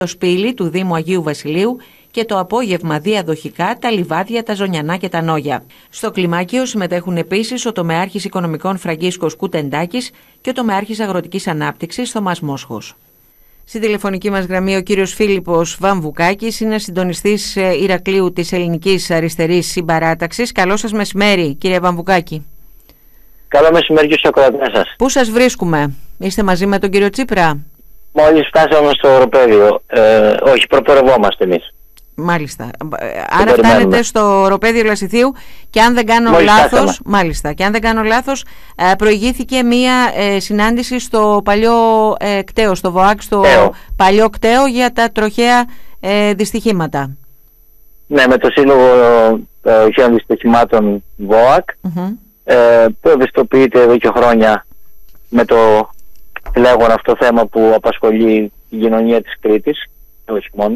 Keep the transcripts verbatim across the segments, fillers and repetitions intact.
το σπήλι του Δήμου Αγίου Βασιλείου και το απόγευμα διαδοχικά τα Λιβάδια, τα Ζωνιανά και τα Νόγια. Στο κλιμάκιο συμμετέχουν επίσης ο τομεάρχης οικονομικών Φραγκίσκος Κουτεντάκης και ο τομεάρχης αγροτικής ανάπτυξης Θωμάς Μόσχος. Στη τηλεφωνική μας γραμμή ο κύριος Φίλιππος Βαμβουκάκης, είναι συντονιστής Ηρακλείου της Ελληνικής Αριστερής Συμπαράταξης. Καλό σας μεσημέρι, κύριε Βαμβουκάκη. Καλό μεσημέρι και στους ακροατές σας. Πού σας βρίσκουμε, είστε μαζί με τον κύριο Τσίπρα? Μόλις φτάσαμε στο οροπέδιο, ε, όχι, προπορευόμαστε εμείς. Μάλιστα. Άρα φτάνετε στο οροπέδιο Λασιθίου και αν δεν κάνω Μόλις λάθος, φτάσαμε. μάλιστα, και αν δεν κάνω λάθος, προηγήθηκε μία ε, συνάντηση στο παλιό ε, κτέο, στο ΒΟΑΚ, στο Κτέο. παλιό κτέο για τα τροχαία ε, δυστυχήματα. Ναι, με το Σύλλογο Τροχαίων Δυστυχημάτων ΒΟΑΚ, mm-hmm. ε, που ευαισθητοποιείται εδώ και χρόνια με το λέγον αυτό θέμα που απασχολεί η κοινωνία της Κρήτης, όχι μόνο.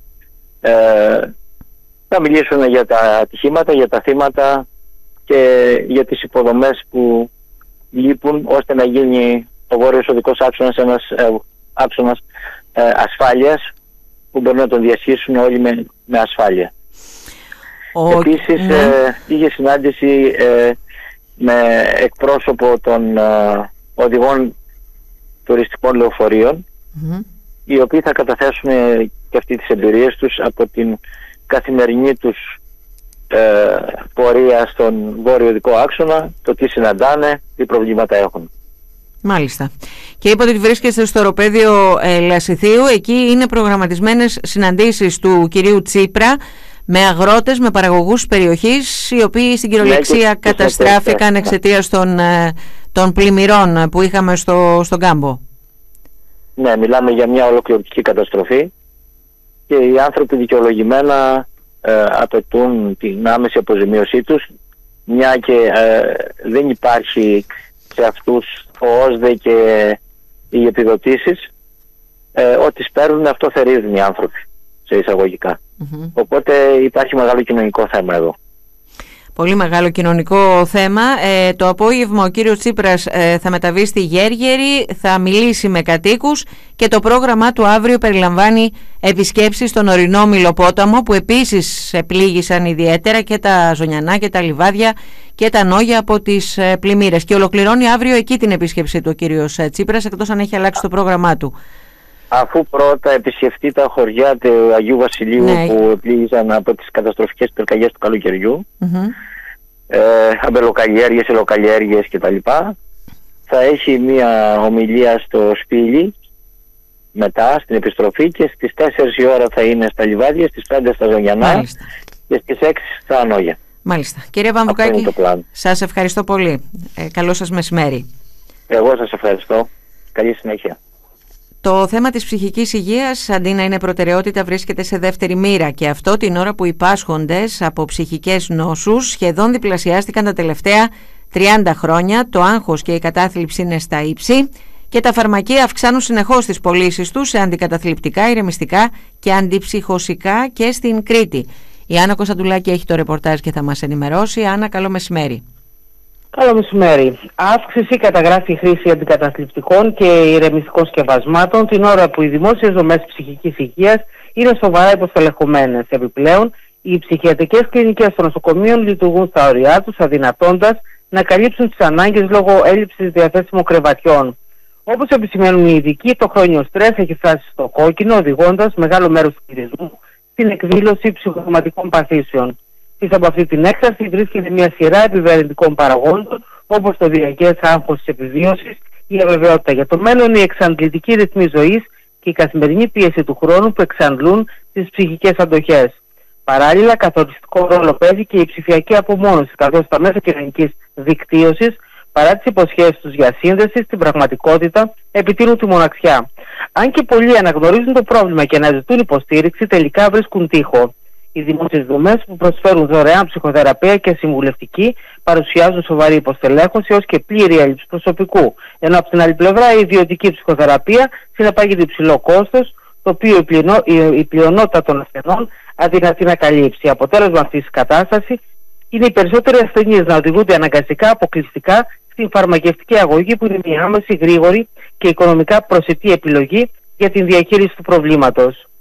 Ε, θα μιλήσουν για τα ατυχήματα, για τα θύματα και για τις υποδομές που λείπουν ώστε να γίνει ο βόρειος οδικός άξονας ένας ε, άξονας ε, ασφάλειας που μπορούν να τον διασχίσουν όλοι με, με ασφάλεια. Ο... Επίσης ναι. ε, είχε συνάντηση ε, με εκπρόσωπο των ε, οδηγών τουριστικών λεωφορείων, mm-hmm. οι οποίοι θα καταθέσουν και αυτοί τις εμπειρίες τους από την καθημερινή τους ε, πορεία στον βόρειο οδικό άξονα, το τι συναντάνε, τι προβλήματα έχουν. Μάλιστα. Και είπατε ότι βρίσκεστε στο οροπέδιο ε, Λασιθίου. Εκεί είναι προγραμματισμένες συναντήσεις του κυρίου Τσίπρα με αγρότες, με παραγωγούς περιοχής, οι οποίοι στην κυριολεξία ναι, καταστράφηκαν εξαιτίας των, ε, των πλημμυρών που είχαμε στο, στον κάμπο. Ναι, μιλάμε για μια ολοκληρωτική καταστροφή και οι άνθρωποι δικαιολογημένα ε, απαιτούν την άμεση αποζημίωσή τους, μια και ε, δεν υπάρχει σε αυτούς ο ΩΣΔΕ και οι επιδοτήσεις, ε, ό,τι σπέρνουν αυτό θερίζουν οι άνθρωποι, σε εισαγωγικά. Mm-hmm. Οπότε υπάρχει μεγάλο κοινωνικό θέμα εδώ. Πολύ μεγάλο κοινωνικό θέμα. Ε, το απόγευμα ο κύριος Τσίπρας ε, θα μεταβεί στη Γέργερη, θα μιλήσει με κατοίκους και το πρόγραμμά του αύριο περιλαμβάνει επισκέψεις στον ορεινό Μυλοπόταμο, που επίσης επλήγησαν ιδιαίτερα και τα Ζωνιανά και τα Λιβάδια και τα Νόγια από τις ε, πλημμύρες, και ολοκληρώνει αύριο εκεί την επίσκεψή του ο κύριος Τσίπρας, εκτός αν έχει αλλάξει το πρόγραμμά του. Αφού πρώτα επισκεφτεί τα χωριά του Αγίου Βασιλείου, ναι, που επλήγησαν από τις καταστροφικές πυρκαγιές του καλοκαιριού, mm-hmm. ε, αμπελοκαλλιέργειες, ελοκαλλιέργειες κτλ. Θα έχει μια ομιλία στο σπήλι μετά στην επιστροφή και στις τέσσερις η ώρα θα είναι στα Λιβάδια, στις πέντε στα Ζωνιανά. Μάλιστα. Και στις έξι στα Ανόγια. Μάλιστα. Κύριε Βαμβουκάκη, σας ευχαριστώ πολύ. Ε, καλό σας μεσημέρι. Εγώ σας ευχαριστώ. Καλή συνέχεια. Το θέμα της ψυχικής υγείας, αντί να είναι προτεραιότητα, βρίσκεται σε δεύτερη μοίρα, και αυτό την ώρα που οι πάσχοντες από ψυχικές νόσους σχεδόν διπλασιάστηκαν τα τελευταία τριάντα χρόνια, το άγχος και η κατάθλιψη είναι στα ύψη και τα φαρμακεία αυξάνουν συνεχώς τις πωλήσεις τους σε αντικαταθλιπτικά, ηρεμιστικά και αντιψυχωσικά και στην Κρήτη. Η Άννα Κωνσταντουλάκη έχει το ρεπορτάζ και θα μας ενημερώσει. Άννα, καλό μεσημέρι. Καλό μεσημέρι. Αύξηση καταγράφει η χρήση αντικαταθλιπτικών και ηρεμιστικών σκευασμάτων την ώρα που οι δημόσιες δομές ψυχικής υγείας είναι σοβαρά υποστελεχωμένες. Επιπλέον, οι ψυχιατρικές κλινικές των νοσοκομείων λειτουργούν στα ωριά τους, αδυνατώντας να καλύψουν τις ανάγκες λόγω έλλειψης διαθέσιμων κρεβατιών. Όπως επισημαίνουν οι ειδικοί, το χρόνιο στρες έχει φτάσει στο κόκκινο, οδηγώντας μεγάλο μέρος του πληθυσμού στην εκδήλωση ψυχοσωματικών παθήσεων. Πίσω από αυτή την έκταση βρίσκεται μια σειρά επιβαρυντικών παραγόντων, όπως το διαρκές άγχος της επιβίωσης, η αβεβαιότητα για το μέλλον, η εξαντλητική ρυθμή ζωής και η καθημερινή πίεση του χρόνου που εξαντλούν τις ψυχικές αντοχές. Παράλληλα, καθοριστικό ρόλο παίζει και η ψηφιακή απομόνωση, καθώς τα μέσα κοινωνικής δικτύωσης, παρά τις υποσχέσεις τους για σύνδεση, στην πραγματικότητα επιτείνουν τη μοναξιά. Αν και πολλοί αναγνωρίζουν το πρόβλημα και αναζητούν υποστήριξη, τελικά βρίσκουν τοίχο. Οι δημόσιες δομές που προσφέρουν δωρεάν ψυχοθεραπεία και συμβουλευτική παρουσιάζουν σοβαρή υποστελέχωση ως και πλήρη έλλειψη προσωπικού. Ενώ από την άλλη πλευρά η ιδιωτική ψυχοθεραπεία συνεπάγεται υψηλό κόστος, το οποίο η, πλεονό, η, η πλειονότητα των ασθενών αδυνατεί να καλύψει. Αποτέλεσμα αυτής της κατάστασης είναι οι περισσότεροι ασθενείς να οδηγούνται αναγκαστικά αποκλειστικά στην φαρμακευτική αγωγή, που είναι μια άμεση, γρήγορη και οικονομικά προσιτή επιλογή για την διαχείριση του προβλήματος.